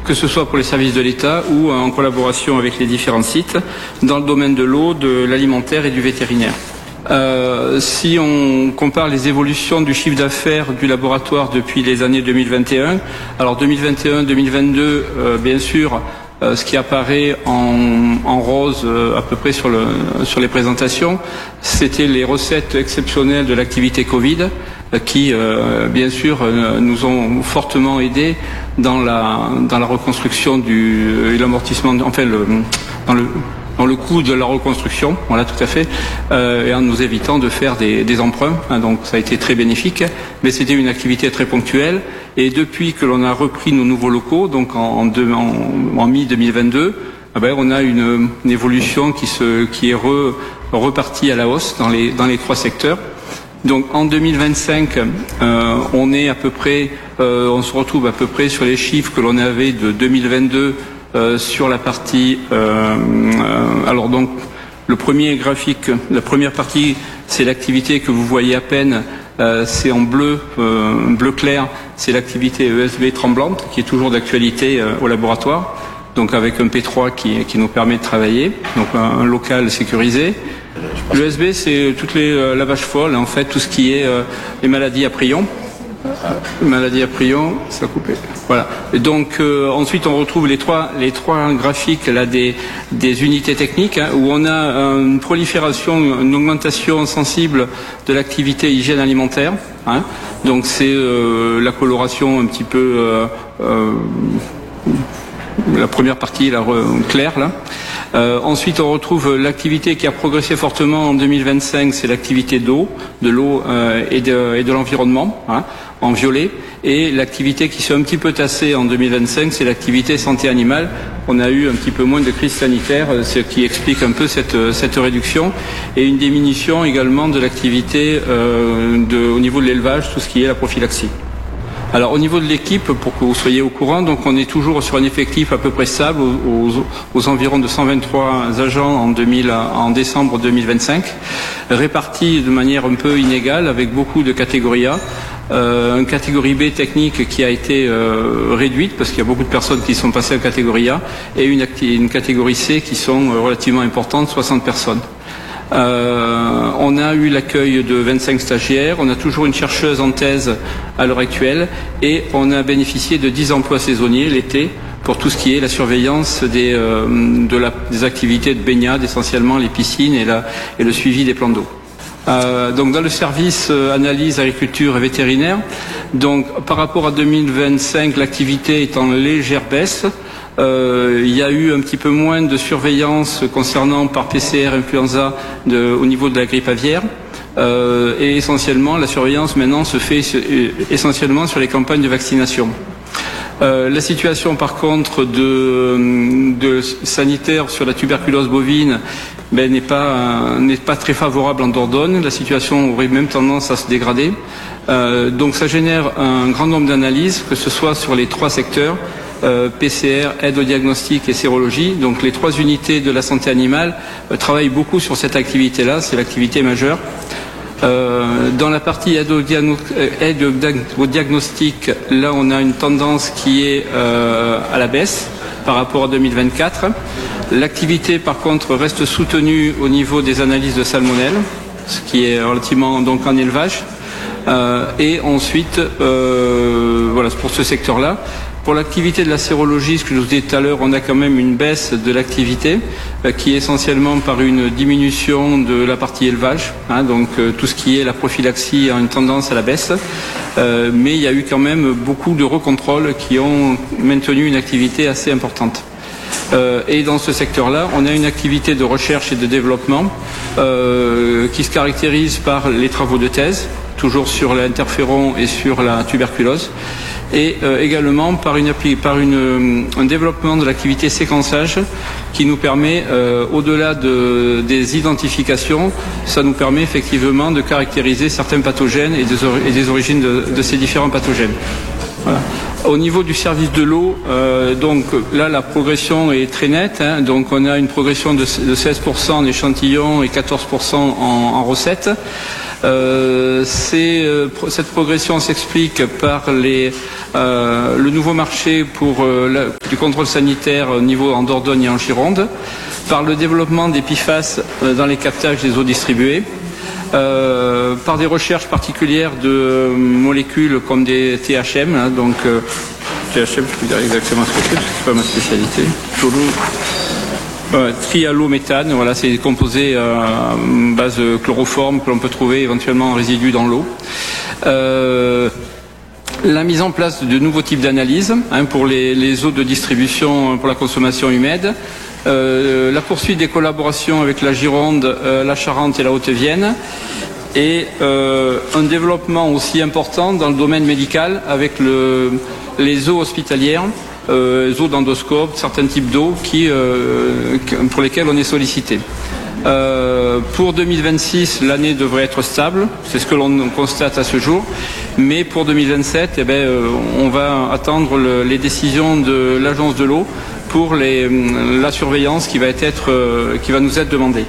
que ce soit pour les services de l'État ou en collaboration avec les différents sites, dans le domaine de l'eau, de l'alimentaire et du vétérinaire. Si on compare les évolutions du chiffre d'affaires du laboratoire depuis les années 2021, alors 2021-2022, bien sûr, ce qui apparaît en rose à peu près sur les présentations, c'était les recettes exceptionnelles de l'activité Covid qui, bien sûr, nous ont fortement aidés dans la reconstruction et l'amortissement, enfin dans le coût de la reconstruction, voilà, tout à fait, et en nous évitant de faire des emprunts, hein, donc ça a été très bénéfique, mais c'était une activité très ponctuelle, et depuis que l'on a repris nos nouveaux locaux, donc en mi-2022, on a une évolution qui est repartie à la hausse dans les trois secteurs. Donc en 2025, on est à peu près, on se retrouve à peu près sur les chiffres que l'on avait de 2022 sur la partie. Alors donc le premier graphique, la première partie, c'est l'activité que vous voyez à peine. C'est en bleu clair, c'est l'activité ESB tremblante qui est toujours d'actualité au laboratoire. Donc avec un P3 qui nous permet de travailler, donc un local sécurisé. L'ESB, c'est toutes les lavages folles, en fait, tout ce qui est les maladies à prions. Maladie à prions, ça a coupé. Voilà. Et donc ensuite on retrouve les trois graphiques là des unités techniques, hein, où on a une prolifération, une augmentation sensible de l'activité hygiène alimentaire. Hein. Donc c'est la coloration un petit peu la première partie là, claire là. Ensuite, on retrouve l'activité qui a progressé fortement en 2025, c'est l'activité de l'eau et de l'environnement, hein, en violet. Et l'activité qui s'est un petit peu tassée en 2025, c'est l'activité santé animale. On a eu un petit peu moins de crise sanitaire, ce qui explique un peu cette réduction. Et une diminution également de l'activité au niveau de l'élevage, tout ce qui est la prophylaxie. Alors au niveau de l'équipe, pour que vous soyez au courant, donc on est toujours sur un effectif à peu près stable, aux environs de 123 agents en décembre 2025, répartis de manière un peu inégale avec beaucoup de catégories A. Une catégorie B technique qui a été réduite parce qu'il y a beaucoup de personnes qui sont passées en catégorie A, et une catégorie C qui sont relativement importantes, 60 personnes. On a eu l'accueil de 25 stagiaires, on a toujours une chercheuse en thèse à l'heure actuelle, et on a bénéficié de 10 emplois saisonniers l'été pour tout ce qui est la surveillance des activités de baignade, essentiellement les piscines et le suivi des plans d'eau. Donc dans le service analyse, agriculture et vétérinaire, donc par rapport à 2025, l'activité est en légère baisse. Il y a eu un petit peu moins de surveillance concernant par PCR influenza au niveau de la grippe aviaire, et essentiellement la surveillance maintenant se fait essentiellement sur les campagnes de vaccination. La situation par contre de sanitaire sur la tuberculose bovine n'est pas très favorable en Dordogne. La situation aurait même tendance à se dégrader. Donc ça génère un grand nombre d'analyses, que ce soit sur les trois secteurs, PCR, aide au diagnostic et sérologie. Donc les trois unités de la santé animale travaillent beaucoup sur cette activité-là, c'est l'activité majeure. Dans la partie aide au diagnostic, là on a une tendance qui est à la baisse par rapport à 2024. L'activité par contre reste soutenue au niveau des analyses de salmonelle, ce qui est relativement donc en élevage. Et ensuite, voilà pour ce secteur-là. Pour l'activité de la sérologie, ce que je vous disais tout à l'heure, on a quand même une baisse de l'activité qui est essentiellement par une diminution de la partie élevage, hein, donc tout ce qui est la prophylaxie a une tendance à la baisse, mais il y a eu quand même beaucoup de recontrôles qui ont maintenu une activité assez importante. Et dans ce secteur-là, on a une activité de recherche et de développement qui se caractérise par les travaux de thèse, toujours sur l'interféron et sur la tuberculose, et également par un développement de l'activité séquençage qui nous permet, au-delà des identifications, ça nous permet effectivement de caractériser certains pathogènes et des origines de ces différents pathogènes. Voilà. Au niveau du service de l'eau, donc là la progression est très nette, hein, donc on a une progression de 16% en échantillons et 14% en recettes. Cette progression s'explique par le nouveau marché pour du contrôle sanitaire au niveau en Dordogne et en Gironde, par le développement des PFAS dans les captages des eaux distribuées, par des recherches particulières de molécules comme des THM, hein, donc THM, je peux dire exactement ce que c'est, parce que c'est pas ma spécialité. Trialométhane, voilà, c'est des composés à base chloroforme que l'on peut trouver éventuellement en résidus dans l'eau. La mise en place de nouveaux types d'analyses pour les eaux de distribution pour la consommation humaine. La poursuite des collaborations avec la Gironde, la Charente et la Haute-Vienne. Et un développement aussi important dans le domaine médical avec les eaux hospitalières, eaux d'endoscope, certains types d'eau pour lesquels on est sollicité. Pour 2026, l'année devrait être stable, c'est ce que l'on constate à ce jour, mais pour 2027, on va attendre les décisions de l'agence de l'eau pour la surveillance qui va nous être demandée.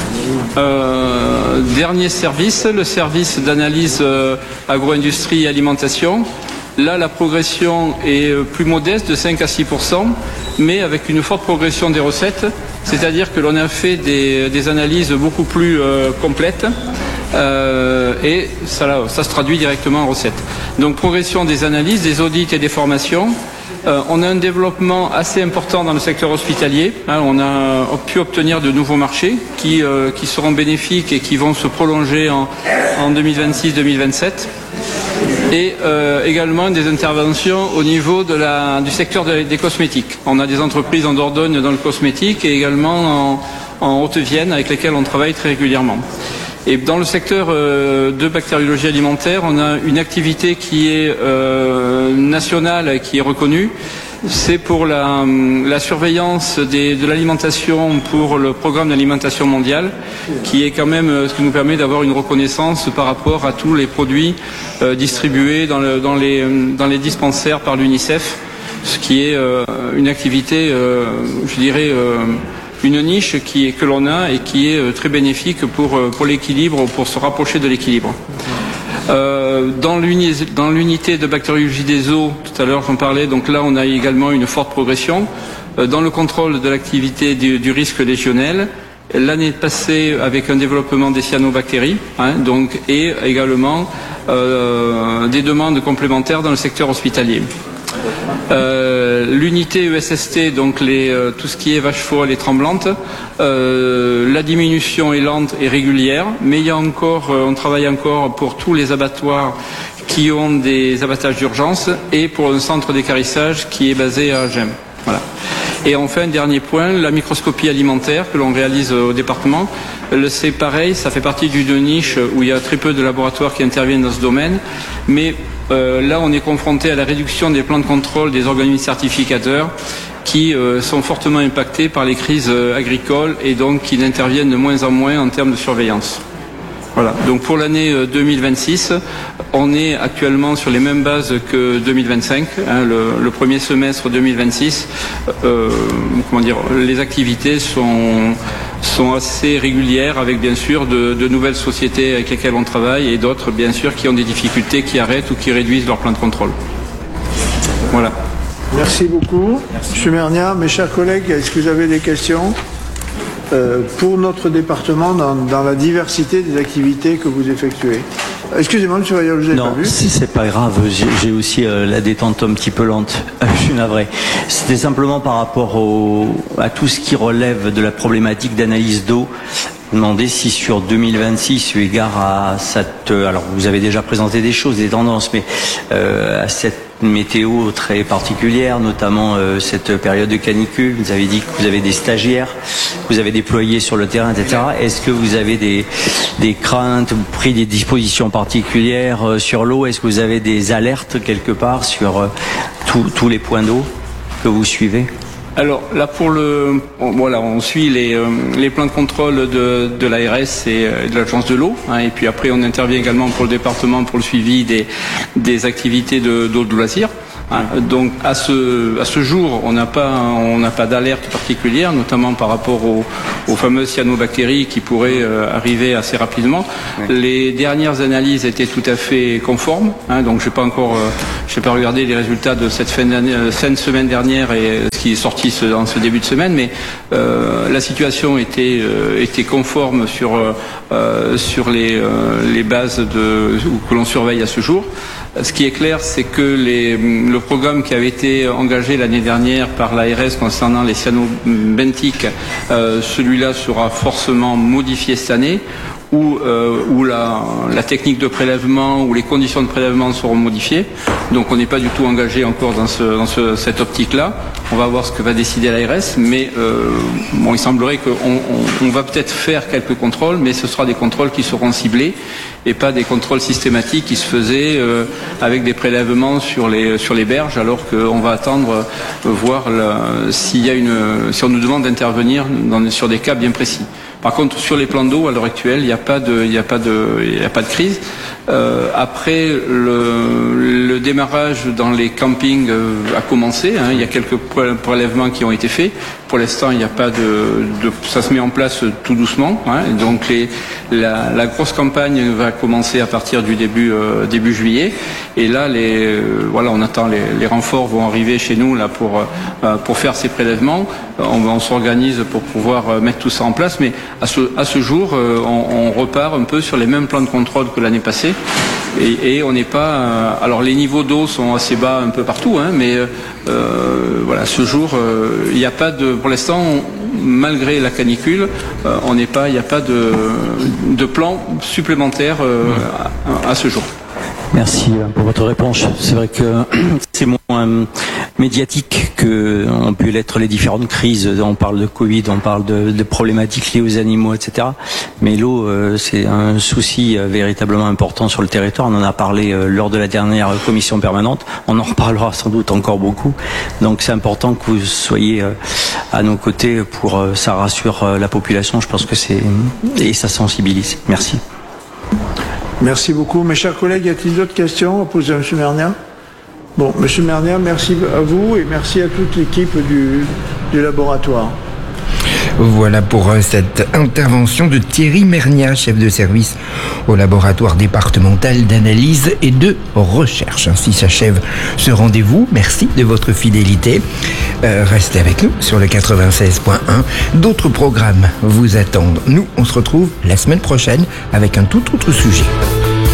Dernier service, le service d'analyse agro-industrie et alimentation. Là, la progression est plus modeste, de 5 à 6%, mais avec une forte progression des recettes, c'est-à-dire que l'on a fait des analyses beaucoup plus complètes et ça se traduit directement en recettes. Donc progression des analyses, des audits et des formations. On a un développement assez important dans le secteur hospitalier. On a pu obtenir de nouveaux marchés qui seront bénéfiques et qui vont se prolonger en 2026-2027. Et également des interventions au niveau du secteur des cosmétiques. On a des entreprises en Dordogne dans le cosmétique et également en Haute-Vienne avec lesquelles on travaille très régulièrement. Et dans le secteur de bactériologie alimentaire, on a une activité qui est nationale, qui est reconnue. C'est pour la surveillance de l'alimentation pour le programme d'alimentation mondiale, qui est quand même ce qui nous permet d'avoir une reconnaissance par rapport à tous les produits distribués dans les dispensaires par l'UNICEF, ce qui est une activité, je dirais, une niche que l'on a et qui est très bénéfique pour l'équilibre, pour se rapprocher de l'équilibre. Dans l'unité de bactériologie des eaux, tout à l'heure j'en parlais, donc là on a également une forte progression. Dans le contrôle de l'activité du risque légionnel, l'année passée avec un développement des cyanobactéries, et également des demandes complémentaires dans le secteur hospitalier. L'unité ESST, donc tout ce qui est vache folle et tremblante, la diminution est lente et régulière, mais on travaille encore pour tous les abattoirs qui ont des abattages d'urgence et pour un centre d'équarrissage qui est basé à Gem. Voilà. Et enfin, dernier point, la microscopie alimentaire que l'on réalise au département. C'est pareil, ça fait partie d'une niche où il y a très peu de laboratoires qui interviennent dans ce domaine, mais là on est confronté à la réduction des plans de contrôle des organismes certificateurs qui sont fortement impactés par les crises agricoles et donc qui interviennent de moins en moins en termes de surveillance. Voilà. Donc pour l'année 2026, on est actuellement sur les mêmes bases que 2025. Le premier semestre 2026, les activités sont assez régulières avec bien sûr de nouvelles sociétés avec lesquelles on travaille et d'autres bien sûr qui ont des difficultés, qui arrêtent ou qui réduisent leur plan de contrôle. Voilà. Merci beaucoup. Monsieur Mernia, mes chers collègues, est-ce que vous avez des questions pour notre département dans la diversité des activités que vous effectuez? Excusez-moi, monsieur Vaillot, je vous ai pas vu. Non, si c'est pas grave, j'ai aussi la détente un petit peu lente. Je suis navré. C'était simplement par rapport à tout ce qui relève de la problématique d'analyse d'eau. Demander si sur 2026, eu égard à cette... alors, vous avez déjà présenté des choses, des tendances, mais à cette météo très particulière, notamment cette période de canicule, vous avez dit que vous avez des stagiaires, que vous avez déployés sur le terrain, etc. Est-ce que vous avez des craintes, vous pris des dispositions particulières sur l'eau? Est-ce que vous avez des alertes quelque part sur tous les points d'eau que vous suivez? Alors là on suit les plans de contrôle de l'ARS et de l'agence de l'eau, et puis après on intervient également pour le département pour le suivi des activités d'eau de loisirs. Donc à ce jour, on n'a pas d'alerte particulière, notamment par rapport aux fameuses cyanobactéries qui pourraient arriver assez rapidement. Les dernières analyses étaient tout à fait conformes, donc j'ai pas regardé les résultats de cette fin de semaine dernière et ce qui est sorti dans ce début de semaine, mais la situation était conforme sur les bases que l'on surveille à ce jour. Ce qui est clair, c'est que le programme qui avait été engagé l'année dernière par l'ARS concernant les cyanobentiques, celui-là sera forcément modifié cette année, où la technique de prélèvement ou les conditions de prélèvement seront modifiées. Donc on n'est pas du tout engagé encore dans cette optique-là. On va voir ce que va décider l'ARS, mais il semblerait qu'on va peut-être faire quelques contrôles, mais ce sera des contrôles qui seront ciblés et pas des contrôles systématiques qui se faisaient avec des prélèvements sur les berges, alors qu'on va attendre voir si on nous demande d'intervenir sur des cas bien précis. Par contre, sur les plans d'eau, à l'heure actuelle, il n'y a pas de crise. Après, le démarrage dans les campings a commencé. Il y a quelques prélèvements qui ont été faits. Pour l'instant, il n'y a pas ça se met en place tout doucement. Donc la grosse campagne va commencer à partir du début juillet. Et là, on attend les renforts vont arriver chez nous là pour faire ces prélèvements. On s'organise pour pouvoir mettre tout ça en place. Mais à ce jour, on repart un peu sur les mêmes plans de contrôle que l'année passée. Et on n'est pas. Alors les niveaux d'eau sont assez bas un peu partout, mais ce jour, il n'y a pas de. Pour l'instant, malgré la canicule, il n'y a pas de plan supplémentaire à ce jour. Merci pour votre réponse. C'est vrai que c'est moins médiatique que ont pu l'être les différentes crises. On parle de Covid, on parle de problématiques liées aux animaux, etc. Mais l'eau, c'est un souci véritablement important sur le territoire. On en a parlé lors de la dernière commission permanente. On en reparlera sans doute encore beaucoup. Donc c'est important que vous soyez à nos côtés pour ça rassure la population. Je pense que et ça sensibilise. Merci. Merci beaucoup. Mes chers collègues, y a-t-il d'autres questions à poser à M. Mernia? Bon, M. Mernia, merci à vous et merci à toute l'équipe du laboratoire. Voilà pour cette intervention de Thierry Mernia, chef de service au laboratoire départemental d'analyse et de recherche. Ainsi s'achève ce rendez-vous. Merci de votre fidélité. Restez avec nous sur le 96.1. D'autres programmes vous attendent. Nous, on se retrouve la semaine prochaine avec un tout autre sujet.